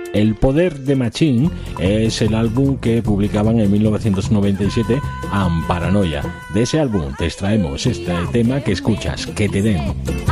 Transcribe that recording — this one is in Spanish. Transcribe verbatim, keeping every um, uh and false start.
El Poder de Machín es el álbum que publicaban en mil novecientos noventa y siete Amparanoia. De ese álbum te extraemos este tema que escuchas, Que te den.